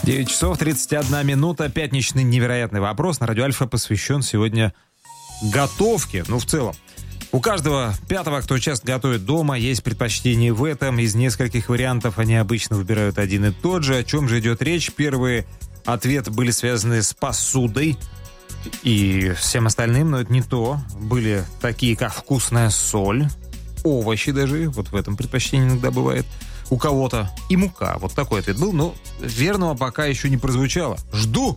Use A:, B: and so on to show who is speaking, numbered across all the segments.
A: 9 часов 31 минута. Пятничный невероятный вопрос на Радио Альфа посвящен сегодня готовке. В целом. У каждого пятого, кто часто готовит дома, есть предпочтение в этом. Из нескольких вариантов они обычно выбирают один и тот же. О чем же идет речь? Первые ответы были связаны с посудой и всем остальным, но это не то. Были такие, как вкусная соль, овощи даже. Вот в этом предпочтение иногда бывает. У кого-то и мука. Вот такой ответ был, но верного пока еще не прозвучало. Жду!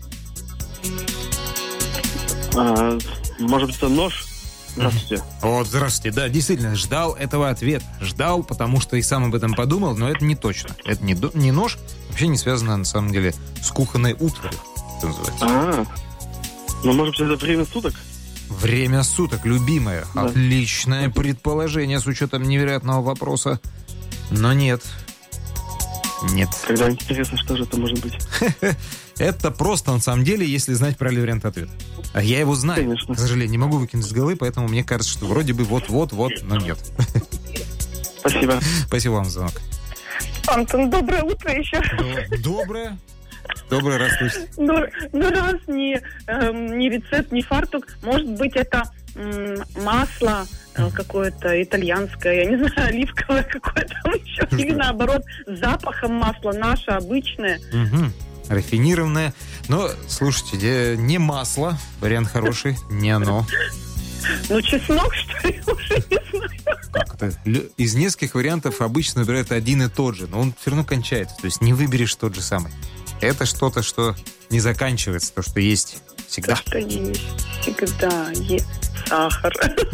B: Может быть, это нож? Здравствуйте.
A: Вот, здравствуйте. Да, действительно, ждал этого ответа. Ждал, потому что и сам об этом подумал, но это не точно. Это не нож, вообще не связано, на самом деле, с кухонной утварью, что называется.
B: Может быть, это время суток?
A: Время суток, любимое. Да. Отличное предположение с учетом невероятного вопроса. Но нет. Нет.
B: Когда интересно, что же это может быть?
A: Это просто, на самом деле, если знать правильный вариант ответа. А я его знаю.
B: Конечно.
A: К сожалению, не могу выкинуть из головы, поэтому мне кажется, что вроде бы вот-вот, но нет.
B: Спасибо.
A: Спасибо вам за звонок.
C: Антон, доброе утро еще.
A: Доброе? Доброе, раз слышите.
C: Раз не рецепт, не фартук. Может быть, это масло какое-то итальянское, я не знаю, оливковое какое-то еще. Или наоборот, с запахом масла наше обычное.
A: Рафинированное. Но, слушайте, не масло, вариант хороший, не оно.
C: Чеснок, что ли, уже не знаю.
A: Как это? Из нескольких вариантов обычно выбирают один и тот же, но он все равно кончается. То есть не выберешь тот же самый. Это что-то, что не заканчивается, то, что есть всегда.
C: То, что есть всегда. Есть сахар.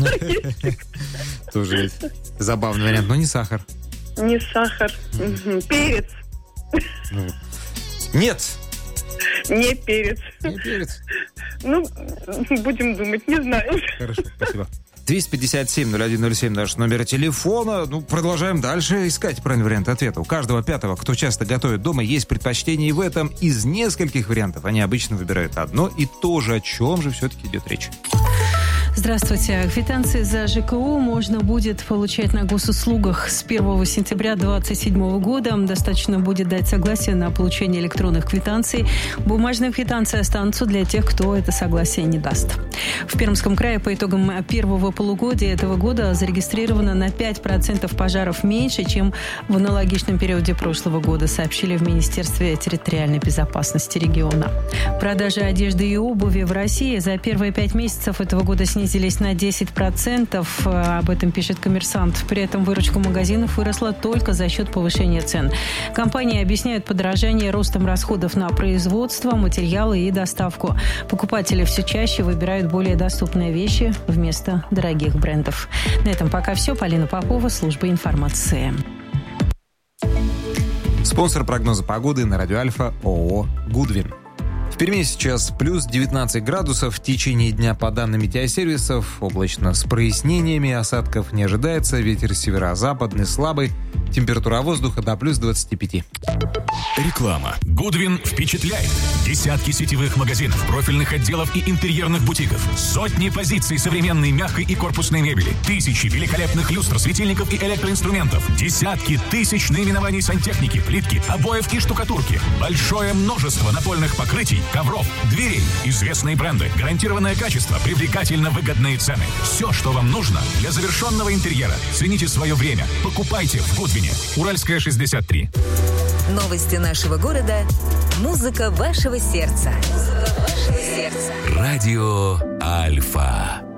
A: Тоже забавный вариант, но не сахар.
C: Не сахар. Перец.
A: Нет.
C: Не перец.
A: Не перец.
C: Будем думать, не знаю.
A: Хорошо, спасибо. 257-0107 наш номер телефона. Продолжаем дальше искать правильный вариант ответа. У каждого пятого, кто часто готовит дома, есть предпочтение в этом. Из нескольких вариантов они обычно выбирают одно и то же. О чем же все-таки идет речь?
D: Здравствуйте. Квитанции за ЖКУ можно будет получать на госуслугах с 1 сентября 2027 года. Достаточно будет дать согласие на получение электронных квитанций. Бумажные квитанции останутся для тех, кто это согласие не даст. В Пермском крае по итогам первого полугодия этого года зарегистрировано на 5% пожаров меньше, чем в аналогичном периоде прошлого года, сообщили в Министерстве территориальной безопасности региона. Продажи одежды и обуви в России за первые 5 месяцев этого года снизились на 10%. Об этом пишет «Коммерсант». При этом выручка магазинов выросла только за счет повышения цен. Компании объясняют подорожание ростом расходов на производство, материалы и доставку. Покупатели все чаще выбирают более доступные вещи вместо дорогих брендов. На этом пока все. Полина Попова, служба информации.
A: Спонсор прогноза погоды на Радио Альфа ООО «Гудвин». В Перми сейчас плюс 19 градусов. В течение дня, по данным метеосервисов, облачно с прояснениями, осадков не ожидается. Ветер северо-западный слабый. Температура воздуха до плюс 25.
E: Реклама. Гудвин впечатляет. Десятки сетевых магазинов, профильных отделов и интерьерных бутиков. Сотни позиций современной мягкой и корпусной мебели. Тысячи великолепных люстр, светильников и электроинструментов. Десятки тысяч наименований сантехники, плитки, обоев и штукатурки. Большое множество напольных покрытий, ковров, дверей. Известные бренды, гарантированное качество, привлекательно выгодные цены. Все, что вам нужно для завершенного интерьера. Цените свое время. Покупайте в Гудвине. Уральская, 63.
F: Новости нашего города. Музыка вашего сердца.
E: Радио Альфа.